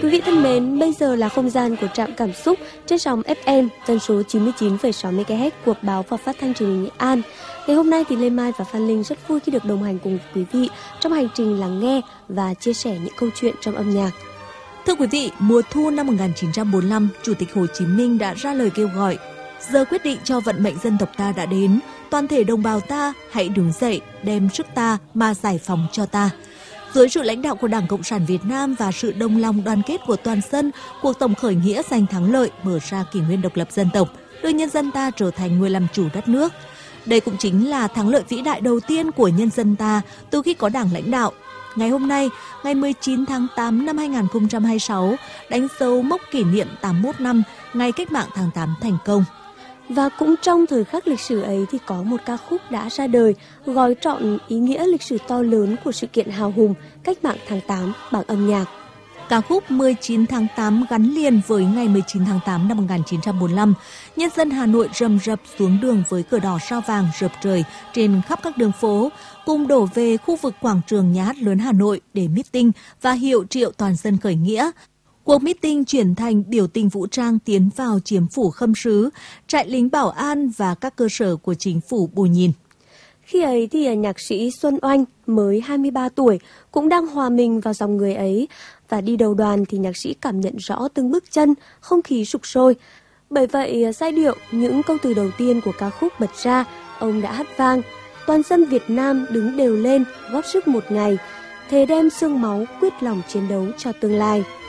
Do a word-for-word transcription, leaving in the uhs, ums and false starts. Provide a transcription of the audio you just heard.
Quý vị thân mến, bây giờ là không gian của trạm cảm xúc trên sóng ép em tần số chín mươi chín phẩy sáu mê ga héc của báo và phát thanh truyền hình Nghệ An. Ngày hôm nay thì Lê Mai và Phan Linh rất vui khi được đồng hành cùng quý vị trong hành trình lắng nghe và chia sẻ những câu chuyện trong âm nhạc. Thưa quý vị, mùa thu năm một nghìn chín trăm bốn mươi lăm, Chủ tịch Hồ Chí Minh đã ra lời kêu gọi: giờ quyết định cho vận mệnh dân tộc ta đã đến, toàn thể đồng bào ta hãy đứng dậy, đem sức ta mà giải phóng cho ta. Dưới sự lãnh đạo của Đảng Cộng sản Việt Nam và sự đồng lòng đoàn kết của toàn dân, cuộc tổng khởi nghĩa giành thắng lợi, mở ra kỷ nguyên độc lập dân tộc, đưa nhân dân ta trở thành người làm chủ đất nước. Đây cũng chính là thắng lợi vĩ đại đầu tiên của nhân dân ta từ khi có Đảng lãnh đạo. Ngày hôm nay, ngày mười chín tháng tám năm hai nghìn không trăm hai mươi sáu, đánh dấu mốc kỷ niệm tám mươi mốt năm ngày Cách mạng tháng tám thành công. Và cũng trong thời khắc lịch sử ấy thì có một ca khúc đã ra đời, gói trọn ý nghĩa lịch sử to lớn của sự kiện hào hùng Cách mạng tháng tám bằng âm nhạc. Ca khúc mười chín tháng tám gắn liền với ngày mười chín tháng tám năm một nghìn chín trăm bốn mươi lăm. Nhân dân Hà Nội rầm rập xuống đường với cờ đỏ sao vàng rợp trời trên khắp các đường phố, cùng đổ về khu vực quảng trường Nhà hát lớn Hà Nội để meeting và hiệu triệu toàn dân khởi nghĩa. Cuộc meeting chuyển thành biểu tình vũ trang tiến vào chiếm phủ Khâm Sứ, trại lính bảo an và các cơ sở của chính phủ Bù Nhìn. Khi ấy thì nhạc sĩ Xuân Oanh mới hai mươi ba tuổi cũng đang hòa mình vào dòng người ấy, và đi đầu đoàn thì nhạc sĩ cảm nhận rõ từng bước chân, không khí sục sôi. Bởi vậy giai điệu, những câu từ đầu tiên của ca khúc bật ra, ông đã hát vang: toàn dân Việt Nam đứng đều lên, góp sức một ngày, thề đem xương máu quyết lòng chiến đấu cho tương lai.